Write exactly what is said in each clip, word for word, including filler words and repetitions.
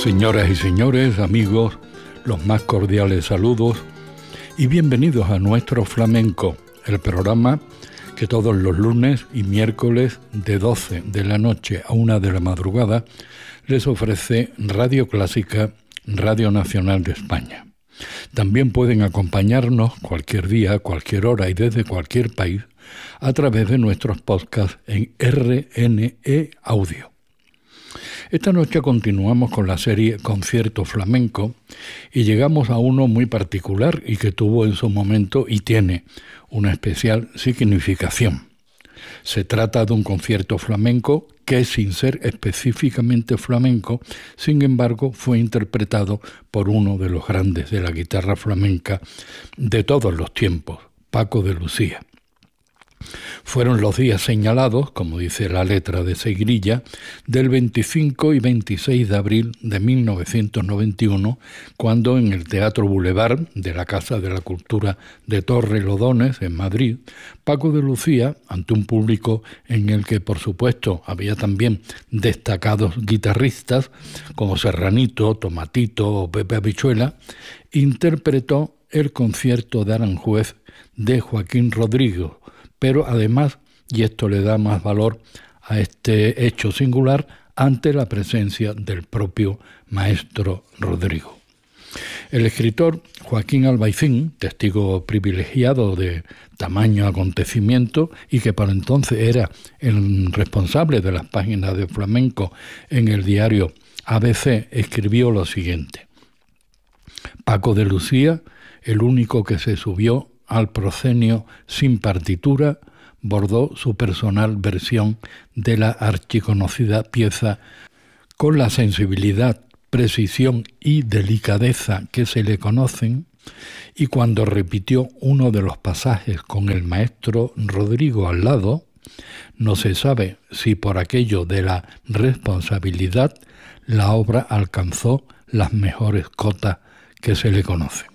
Señoras y señores, amigos, los más cordiales saludos y bienvenidos a Nuestro Flamenco, el programa que todos los lunes y miércoles de doce de la noche a una de la madrugada les ofrece Radio Clásica, Radio Nacional de España. También pueden acompañarnos cualquier día, cualquier hora y desde cualquier país a través de nuestros podcasts en R N E Audio. Esta noche continuamos con la serie Concierto Flamenco y llegamos a uno muy particular y que tuvo en su momento y tiene una especial significación. Se trata de un concierto flamenco que, sin ser específicamente flamenco, sin embargo, fue interpretado por uno de los grandes de la guitarra flamenca de todos los tiempos, Paco de Lucía. Fueron los días señalados, como dice la letra de Segrilla, del veinticinco y veintiséis de abril de mil novecientos noventa y uno, cuando en el Teatro Boulevard de la Casa de la Cultura de Torrelodones, en Madrid, Paco de Lucía, ante un público en el que, por supuesto, había también destacados guitarristas, como Serranito, Tomatito o Pepe Habichuela, interpretó el concierto de Aranjuez de Joaquín Rodrigo, pero además, y esto le da más valor a este hecho singular, ante la presencia del propio maestro Rodrigo. El escritor Joaquín Albaicín, testigo privilegiado de tamaño acontecimiento y que por entonces era el responsable de las páginas de flamenco en el diario A B C, escribió lo siguiente: Paco de Lucía, el único que se subió al proscenio sin partitura, bordó su personal versión de la archiconocida pieza con la sensibilidad, precisión y delicadeza que se le conocen, y cuando repitió uno de los pasajes con el maestro Rodrigo al lado, no se sabe si por aquello de la responsabilidad la obra alcanzó las mejores cotas que se le conocen.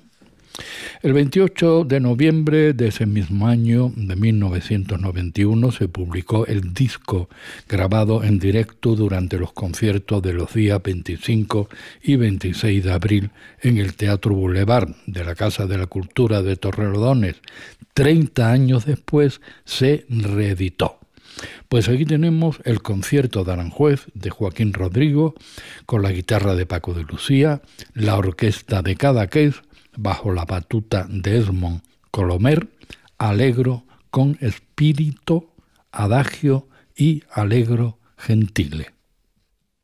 El veintiocho de noviembre de ese mismo año, de mil novecientos noventa y uno, se publicó el disco grabado en directo durante los conciertos de los días veinticinco y veintiséis de abril en el Teatro Boulevard de la Casa de la Cultura de Torrelodones. Treinta años después se reeditó. Pues aquí tenemos el concierto de Aranjuez de Joaquín Rodrigo, con la guitarra de Paco de Lucía, la orquesta de Cadaqués, bajo la batuta de Edmond Colomer, allegro con spirito, adagio y allegro gentile.